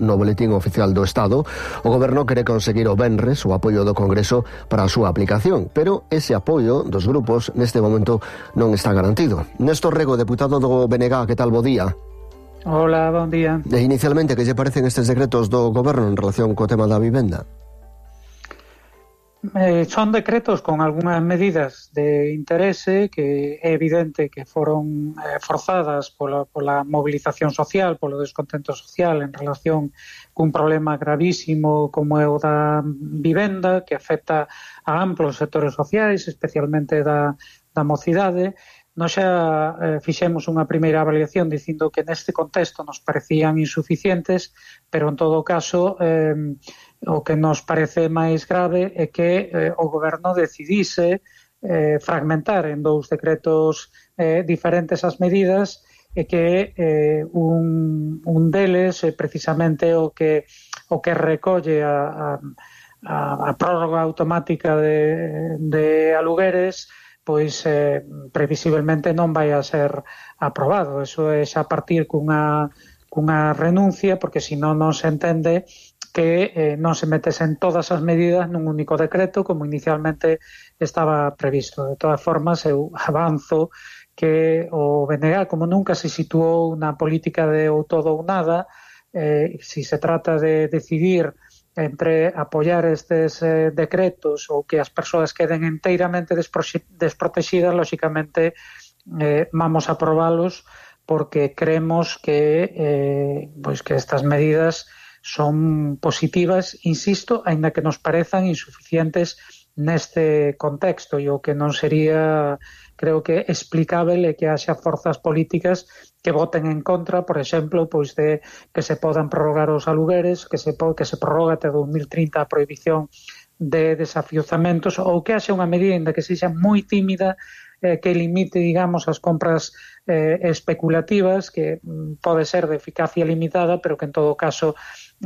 no Boletín Oficial do Estado. O Goberno quere conseguir o venres o apoio do Congreso para a súa aplicación, pero ese apoio dos grupos neste momento non está garantido. Néstor Rego, deputado do BNG, que tal, bo día? Hola, bon día. Inicialmente, que lle parecen estes decretos do Goberno en relación co tema da vivenda? Son decretos con algunhas medidas de interese que é evidente que foron forzadas pola movilización social, polo descontento social en relación cun problema gravísimo como é o da vivenda, que afecta a amplos sectores sociais, especialmente da mocidade. Nós xa fixemos unha primeira avaliación dicindo que neste contexto nos parecían insuficientes, pero en todo caso o que nos parece máis grave é que o Goberno decidise fragmentar en dous decretos diferentes as medidas e que un deles precisamente o que recolle a prórroga automática de alugueres, pois previsiblemente non vai a ser aprobado. Eso é xa partir cunha renuncia, porque senón non se entende que non se metesen todas as medidas nun único decreto como inicialmente estaba previsto. De todas formas, eu avanzo que o BNG, como nunca se situou na política de ou todo ou nada, si se trata de decidir entre apoiar estes decretos ou que as persoas queden enteiramente desprotegidas, lóxicamente vamos a aprobalos porque creemos que estas medidas son positivas, insisto, aínda que nos parezan insuficientes neste contexto, e o que non sería, creo que, explicável é que haxa forzas políticas que voten en contra, por exemplo, pois de que se podan prorrogar os alugueres, que se prorroga até 2030 a prohibición de desafiuzamentos, ou que haxa unha medida, ainda que sexa moi tímida, que limite, digamos, as compras especulativas, que pode ser de eficacia limitada, pero que en todo caso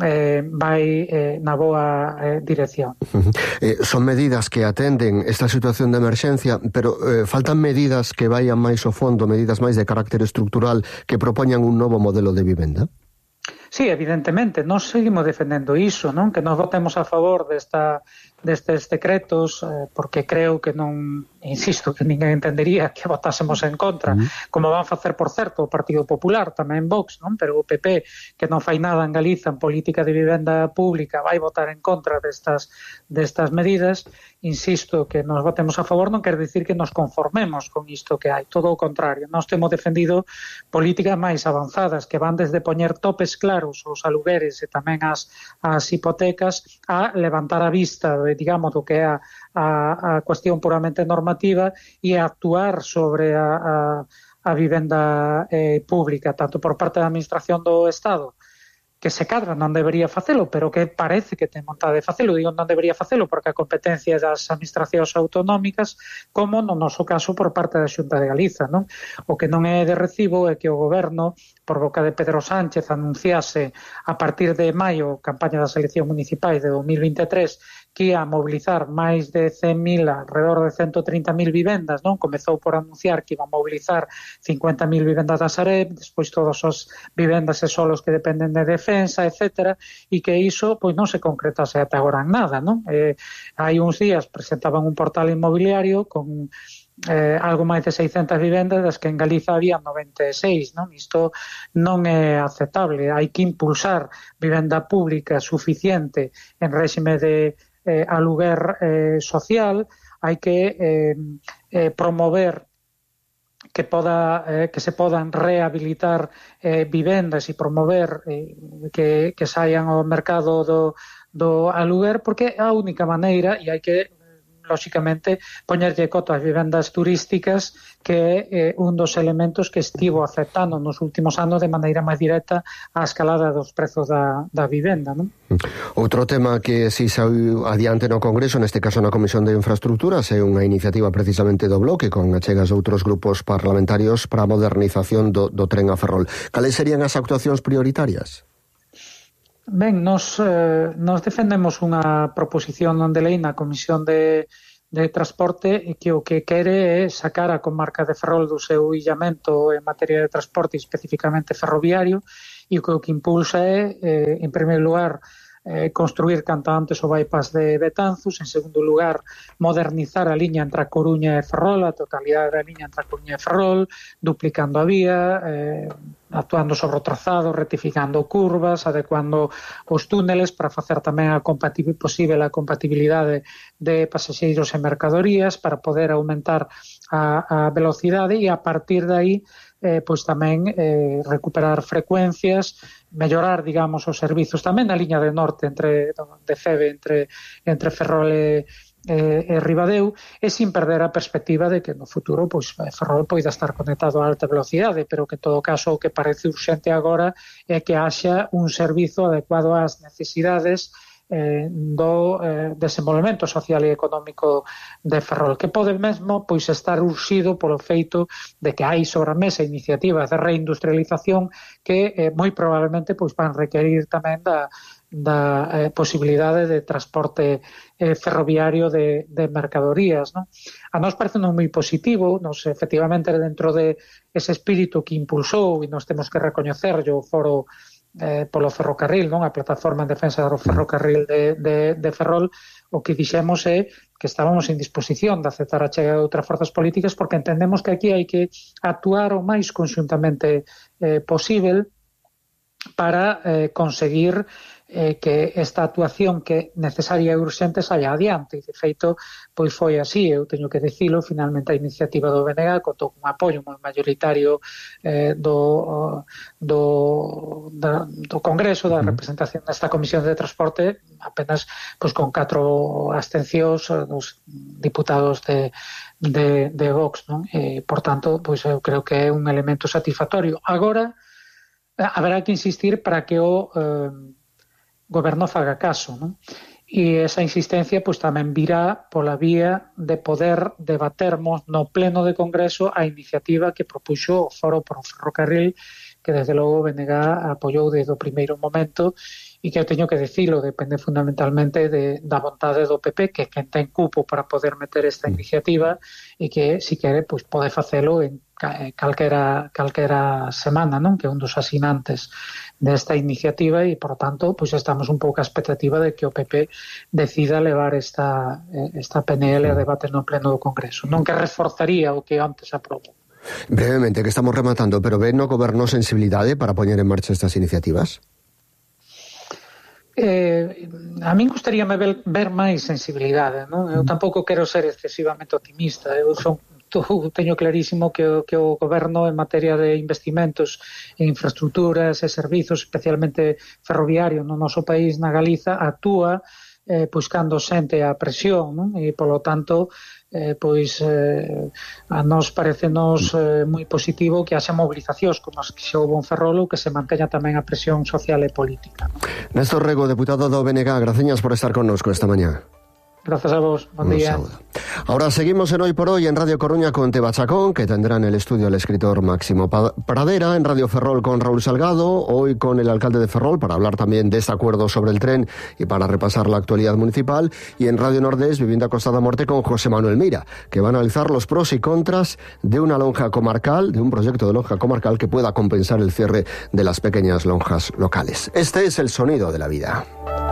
vai na boa dirección. Son medidas que atenden esta situación de emerxencia, pero faltan medidas que vayan máis ao fondo, medidas máis de carácter estructural que propoñan un novo modelo de vivenda? Sí, evidentemente, nós seguimos defendendo iso, non? Que nós votemos a favor destes decretos, porque creo que non, insisto, que ninguén entendería que votásemos en contra, como van facer, por certo, o Partido Popular, tamén Vox, non? Pero o PP, que non fai nada en Galiza en política de vivenda pública, vai votar en contra destas medidas. Insisto, que nos votemos a favor non quer dicir que nos conformemos con isto que hai, todo o contrario. Nós temos defendido políticas máis avanzadas que van desde poñer topes claros aos alugueres e tamén ás hipotecas a levantar a vista, digamos, do que é a cuestión puramente normativa e a actuar sobre a vivenda pública, tanto por parte da Administración do Estado, que se cadra non debería facelo, pero que parece que ten vontade de facelo. Digo non debería facelo porque a competencia das administracións autonómicas, como no noso caso por parte da Xunta de Galiza, non? O que non é de recibo é que o Goberno, por boca de Pedro Sánchez, anunciase a partir de maio, campaña das eleccións municipais de 2023, que ia mobilizar máis de 100.000, alrededor de 130.000 vivendas, non? Comezou por anunciar que iba a mobilizar 50.000 vivendas da Sareb, despois todas as vivendas e solos que dependen de defensa, etc., e que iso pois non se concretase ata agora en nada, non? Hai uns días presentaban un portal inmobiliario con algo máis de 600 vivendas, das que en Galiza había 96, non? Isto non é aceptable. Hai que impulsar vivenda pública suficiente en réxime de aluguer social, hai que promover que se podan rehabilitar vivendas e promover que saian ao mercado do aluguer, porque é a única maneira, e hai que lóxicamente poñerlle coto ás vivendas turísticas, que é un dos elementos que estivo afectando nos últimos anos de maneira máis directa a escalada dos prezos da vivenda, non? Outro tema que si saiu adiante no Congreso, neste caso na Comisión de Infraestructuras, é unha iniciativa precisamente do Bloque con achegas de outros grupos parlamentarios para a modernización do tren a Ferrol. Cales serían as actuacións prioritarias? Ben, nos defendemos unha proposición de lei na Comisión de Transporte que o que quere é sacar a comarca de Ferrol do seu illamento en materia de transporte, especificamente ferroviario, e o que impulsa é, en primeiro lugar, construir canto antes o bypass de Betanzos, en segundo lugar modernizar a liña entre a Coruña e Ferrol, a totalidade da liña entre a Coruña e Ferrol, duplicando a vía, actuando sobre o trazado, rectificando curvas, adecuando os túneles para facer tamén posible a compatibilidade de pasaxeiros e mercadorías, para poder aumentar a velocidade e a partir de aí pois tamén recuperar frecuencias, mellorar, digamos, os servizos tamén na liña de norte de Feve entre Ferrol e Ribadeo, e sin perder a perspectiva de que no futuro pois Ferrol poida estar conectado a alta velocidade, pero que en todo caso o que parece urxente agora é que haxa un servizo adecuado ás necesidades do desenvolvemento social e económico de Ferrol, que pode mesmo pois estar urxido polo feito de que hai sobre a mesa iniciativas de reindustrialización que moi probablemente pois van requerir tamén da posibilidade de transporte ferroviario de mercadorías, non? A nós parece non moi positivo, efectivamente dentro de ese espírito que impulsou, e nos temos que recoñecer o foro polo ferrocarril, non, a plataforma en defensa do ferrocarril de Ferrol, o que dixemos é que estábamos en disposición de aceptar a chega de outras forzas políticas porque entendemos que aquí hai que actuar o máis conxuntamente posible para conseguir que esta actuación que necesaria e urxente saia adiante. De feito, pois foi así, eu teño que dicilo, finalmente a iniciativa do BNG contou con un apoio moi mayoritario do Congreso, da representación desta Comisión de Transporte, apenas pois con 4 abstencións dos diputados de Vox, non? Por tanto, pois eu creo que é un elemento satisfactorio. Agora, haberá que insistir para que o Goberno faga caso, non? E esa insistencia pois tamén virá pola vía de poder debatermos no pleno de Congreso a iniciativa que propuxo o Foro por o Ferrocarril, que desde logo o BNG apoiou desde o primeiro momento e que eu teño que dicilo, depende fundamentalmente da vontade do PP, que é quen ten cupo para poder meter esta iniciativa e que, se quere, pois pode facelo en calquera semana, non? Que é un dos asinantes desta iniciativa e, por tanto, pois estamos un pouco a expectativa de que o PP decida levar esta PNL a debate no pleno do Congreso, non que reforzaría o que antes aprobou. Brevemente, que estamos rematando, pero ven no goberno sensibilidade para poñer en marcha estas iniciativas? A min gustaríame ver máis sensibilidade, non? Eu tampouco quero ser excesivamente optimista, teño clarísimo que o goberno en materia de investimentos en infraestructuras e servizos, especialmente ferroviarios no noso país, na Galiza, actúa buscando xente a presión, non? E polo tanto a nós parecenos moi positivo que haxa mobilizacións como as que xa houve en Ferrol, que se manteña tamén a presión social e política, non? Néstor Rego, deputado do BNG, gracias por estar connosco esta mañá. Gracias a vos, buen día. Ahora seguimos en Hoy por Hoy en Radio Coruña con Teba Chacón, que tendrá en el estudio al escritor Máximo Pradera, en Radio Ferrol con Raúl Salgado, hoy con el alcalde de Ferrol para hablar también de este acuerdo sobre el tren y para repasar la actualidad municipal, y en Radio Nordés, Vivienda Costa da Morte con José Manuel Mira, que va a analizar los pros y contras de una lonja comarcal, de un proyecto de lonja comarcal que pueda compensar el cierre de las pequeñas lonjas locales. Este es el sonido de la vida.